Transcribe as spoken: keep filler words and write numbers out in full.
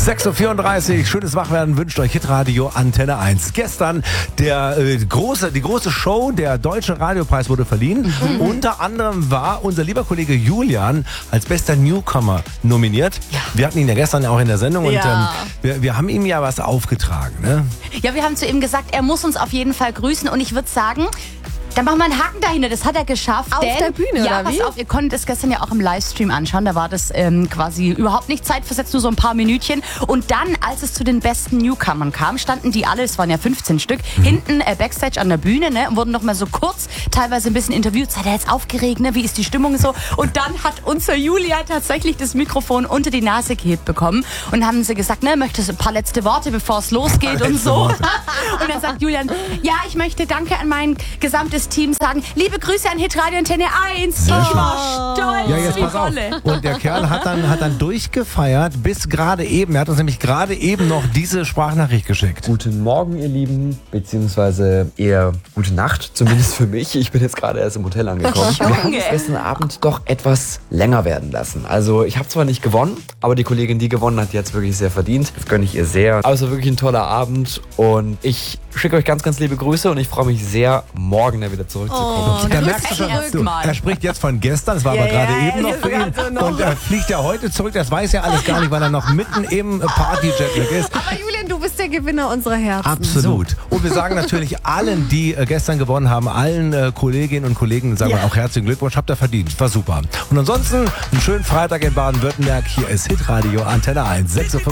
sechs Uhr vierunddreißig, schönes Wachwerden wünscht euch Hitradio Antenne eins. Gestern der äh, große, die große Show, der Deutsche Radiopreis wurde verliehen. Mhm. Unter anderem war unser lieber Kollege Julian als bester Newcomer nominiert. Ja. Wir hatten ihn ja gestern auch in der Sendung und ja. ähm, wir, wir haben ihm ja was aufgetragen. Ne? Ja, wir haben zu ihm gesagt, er muss uns auf jeden Fall grüßen und ich würde sagen, dann machen wir einen Haken dahinter, das hat er geschafft. Auf denn, der Bühne, ja, oder wie? Pass auf, ihr konntet es gestern ja auch im Livestream anschauen, da war das ähm, quasi überhaupt nicht zeitversetzt, nur so ein paar Minütchen. Und dann, als es zu den besten Newcomern kam, standen die alle, es waren ja fünfzehn Stück, mhm. hinten äh, Backstage an der Bühne, ne, und wurden noch mal so kurz, teilweise ein bisschen interviewt. Seid ihr jetzt aufgeregt, ne? Wie ist die Stimmung so? Und dann hat unser Julia tatsächlich das Mikrofon unter die Nase gehebt bekommen und haben sie gesagt, ne, möchtest du ein paar letzte Worte, bevor es losgeht und so. Und dann sagt Julian, ja, ich möchte danke an mein gesamtes Team sagen, liebe Grüße an Hitradio Antenne eins. Sehr ich schön. war stolz Ja, jetzt wie pass auf. Rolle. Und der Kerl hat dann, hat dann durchgefeiert bis gerade eben. Er hat uns nämlich gerade eben noch diese Sprachnachricht geschickt. Guten Morgen, ihr Lieben, beziehungsweise eher gute Nacht, zumindest für mich. Ich bin jetzt gerade erst im Hotel angekommen. Wir haben es gestern Abend doch etwas länger werden lassen. Also ich habe zwar nicht gewonnen, aber die Kollegin, die gewonnen hat, die hat es wirklich sehr verdient. Das gönne ich ihr sehr. Aber es war wirklich ein toller Abend und ich schicke euch ganz, ganz liebe Grüße und ich freue mich sehr, morgen da wieder zurückzukommen. Oh, Da merkst du schon, du, er spricht jetzt von gestern, das war aber Ja, gerade ja, eben noch das für ist ihn. gerade so noch. Und er fliegt ja heute zurück, das weiß er alles gar nicht, weil er noch mitten im Party-Jetlag ist. Aber Julian, du bist der Gewinner unserer Herzen. Absolut. Und wir sagen natürlich allen, die äh, gestern gewonnen haben, allen äh, Kolleginnen und Kollegen, sagen Ja. wir auch herzlichen Glückwunsch, habt ihr verdient. War super. Und ansonsten einen schönen Freitag in Baden-Württemberg. Hier ist Hitradio Antenne eins, sechs Uhr fünfunddreißig.